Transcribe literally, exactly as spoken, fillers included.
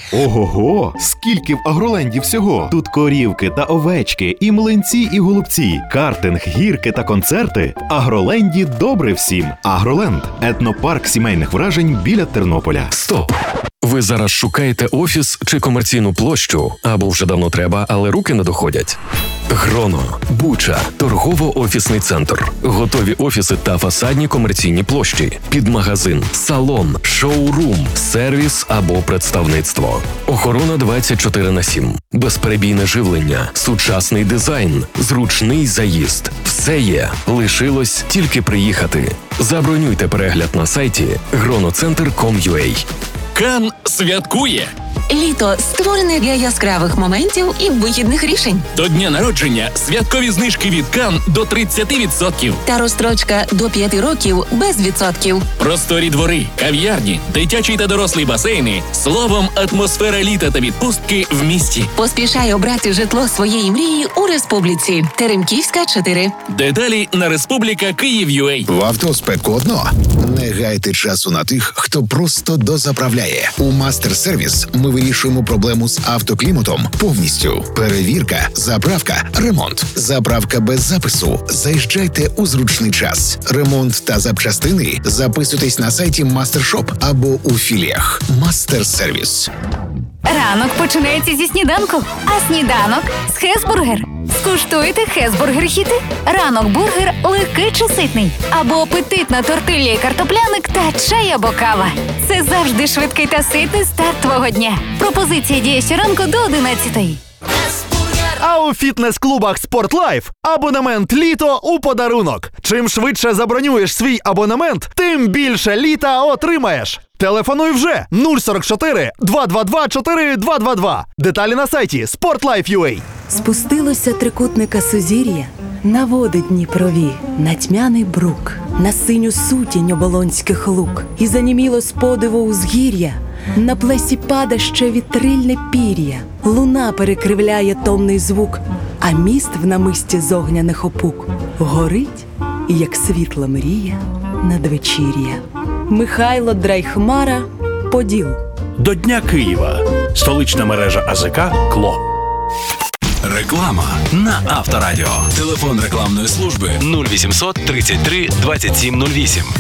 Ого-го! Скільки в Агроленді всього! Тут корівки та овечки, і млинці, і голубці, картинг, гірки та концерти. В Агроленді добре всім. Агроленд – етнопарк сімейних вражень біля Тернополя. Стоп! Ви зараз шукаєте офіс чи комерційну площу? Або вже давно треба, але руки не доходять? Гроно, Буча, торгово-офісний центр. Готові офіси та фасадні комерційні площі. Під магазин, салон, шоурум, сервіс або представництво. Охорона двадцять чотири на сім. Безперебійне живлення, сучасний дизайн, зручний заїзд. Все є. Лишилось тільки приїхати. Забронюйте перегляд на сайті гроноцентр крапка ком крапка ю а. Кан святкує! Літо створене для яскравих моментів і вихідних рішень. До дня народження святкові знижки від Кан до тридцять відсотків. Та розстрочка до п'яти років без відсотків. Просторі двори, кав'ярні, дитячі та дорослі басейни. Словом, атмосфера літа та відпустки в місті. Поспішай обрати житло своєї мрії у Республіці. Теремківська, чотири. Деталі на Республіка Київ крапка ю а. В автоспеку одно. Не гайте часу на тих, хто просто дозаправляє. У Мастер-сервіс ми вирішуємо проблему з автокліматом повністю. Перевірка, заправка, ремонт. Заправка без запису. Заїжджайте у зручний час. Ремонт та запчастини записуйтесь на сайті Мастершоп або у філіях. Мастер-сервіс. Ранок починається зі сніданку, а сніданок – з Хесбургер. Скуштуйте Хесбургер-хіти. Ранок-бургер легкий чи ситний. Або апетитна тортилья і картопляник та чай або кава. Це завжди швидкий та ситний старт твого дня. Пропозиція діє щоранку до одинадцятої. А у фітнес-клубах «Спортлайф» абонемент «Літо» у подарунок. Чим швидше забронюєш свій абонемент, тим більше літа отримаєш. Телефонуй вже нуль сорок чотири два два два чотири два два два. Деталі на сайті спортлайф крапка ю а. Спустилося трикутника сузір'я на води Дніпрові, на тьмяний брук, на синю сутінь оболонських лук. І заніміло з подиву узгір'я, на плесі пада ще вітрильне пір'я. Луна перекривляє томний звук, а міст в намисті з огняних опук горить, як світла мрія надвечір'я. Михайло Драйхмара, Поділ. До Дня Києва. Столична мережа АЗК «Кло». Реклама на Авторадіо. Телефон рекламної служби нуль вісімсот тридцять три двадцять сім нуль вісім.